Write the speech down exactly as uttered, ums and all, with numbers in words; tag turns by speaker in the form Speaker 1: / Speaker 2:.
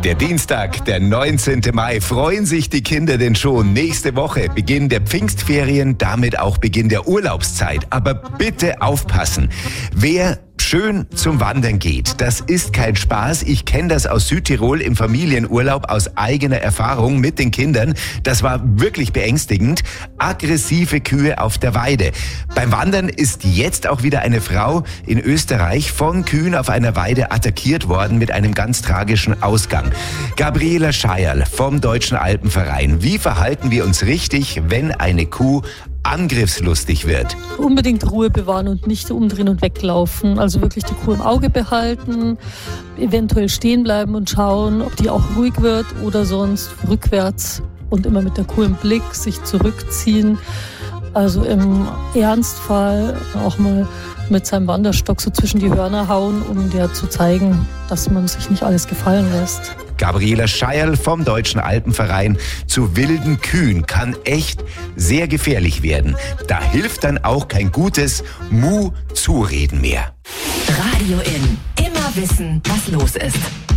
Speaker 1: Der Dienstag, der neunzehnten Mai, freuen sich die Kinder denn schon. Nächste Woche Beginn der Pfingstferien, damit auch Beginn der Urlaubszeit. Aber bitte aufpassen, wer schön zum Wandern geht, das ist kein Spaß. Ich kenne das aus Südtirol im Familienurlaub aus eigener Erfahrung mit den Kindern. Das war wirklich beängstigend. Aggressive Kühe auf der Weide. Beim Wandern ist jetzt auch wieder eine Frau in Österreich von Kühen auf einer Weide attackiert worden mit einem ganz tragischen Ausgang. Gabriela Scheierl vom Deutschen Alpenverein. Wie verhalten wir uns richtig, wenn eine Kuh angriffslustig wird?
Speaker 2: Unbedingt Ruhe bewahren und nicht umdrehen und weglaufen. Also wirklich die Kuh im Auge behalten, eventuell stehen bleiben und schauen, ob die auch ruhig wird oder sonst rückwärts und immer mit der Kuh im Blick sich zurückziehen. Also im Ernstfall auch mal mit seinem Wanderstock so zwischen die Hörner hauen, um der zu zeigen, dass man sich nicht alles gefallen lässt.
Speaker 1: Gabriela Scheierl vom Deutschen Alpenverein. Zu wilden Kühen kann echt sehr gefährlich werden. Da hilft dann auch kein gutes Mu-Zureden mehr.
Speaker 3: Radio In. Immer wissen, was los ist.